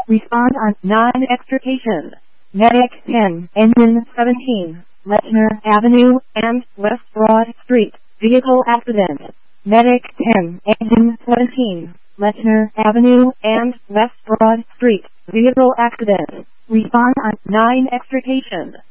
Respond on 9 extrication. Medic 10, engine 17, Lechner Avenue and West Broad Street, vehicle accident. Medic 10, engine 17, Lechner Avenue and West Broad Street, vehicle accident. Respond on 9 extrication.